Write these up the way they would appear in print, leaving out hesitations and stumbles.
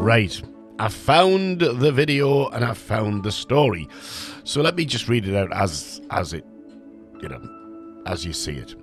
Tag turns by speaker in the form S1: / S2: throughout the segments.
S1: Right, I found the video and I found the story. So let me just read it out as it, as you see it.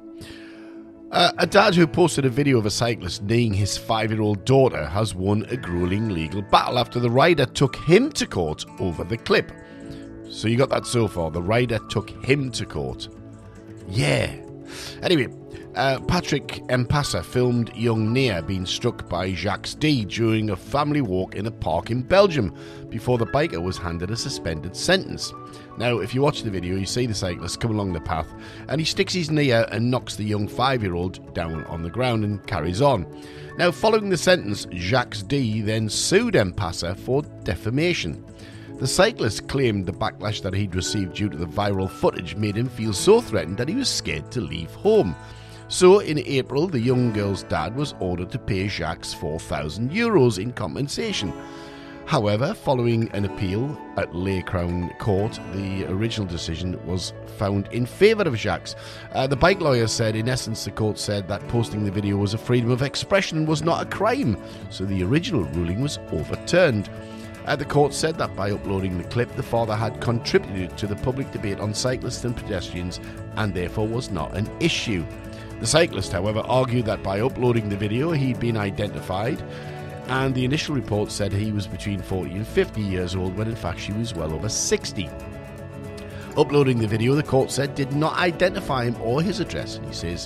S1: A dad who posted a video of a cyclist kneeing his 5-year-old daughter has won a grueling legal battle after the rider took him to court over the clip. So you got that so far. The rider took him to court. Yeah. Anyway, Patrick Mpassa filmed young Nia being struck by Jacques D during a family walk in a park in Belgium before the biker was handed a suspended sentence. Now, if you watch the video, you see the cyclist come along the path and he sticks his knee out and knocks the young 5-year-old down on the ground and carries on. Now, following the sentence, Jacques D then sued Mpassa for defamation. The cyclist claimed the backlash that he'd received due to the viral footage made him feel so threatened that he was scared to leave home. So, in April, the young girl's dad was ordered to pay Jacques €4,000 in compensation. However, following an appeal at Lay Crown Court, the original decision was found in favour of Jacques. The bike lawyer said, in essence, the court said that posting the video was a freedom of expression and was not a crime, so the original ruling was overturned. The court said that by uploading the clip, the father had contributed to the public debate on cyclists and pedestrians and therefore was not an issue. The cyclist, however, argued that by uploading the video, he'd been identified, and the initial report said he was between 40 and 50 years old when in fact she was well over 60. Uploading the video, the court said, did not identify him or his address. He says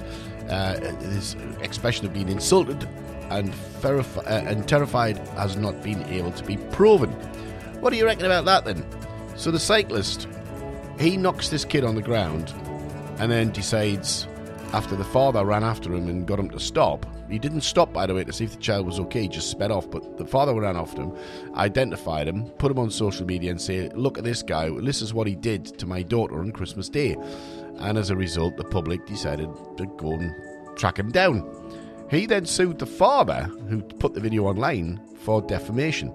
S1: his expression of being insulted and terrified has not been able to be proven. What do you reckon about that then? So the cyclist, he knocks this kid on the ground and then decides, after the father ran after him and got him to stop. He didn't stop, by the way, to see if the child was okay, he just sped off, but the father ran after him, identified him, put him on social media and said, look at this guy, this is what he did to my daughter on Christmas Day. And as a result, the public decided to go and track him down. He then sued the father, who put the video online, for defamation.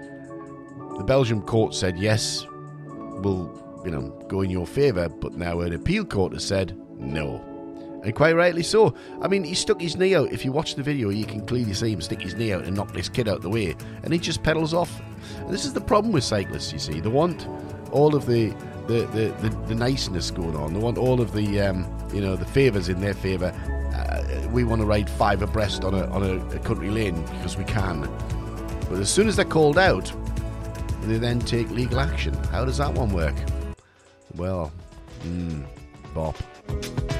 S1: The Belgian court said, yes, we'll, go in your favour, but now an appeal court has said, no. And quite rightly so. I mean, he stuck his knee out. If you watch the video, you can clearly see him stick his knee out and knock this kid out the way. And he just pedals off. And this is the problem with cyclists, you see. They want all of the niceness going on. They want all of the, the favours in their favour. We want to ride 5 abreast on a country lane because we can. But as soon as they're called out, they then take legal action. How does that one work? Well, bop.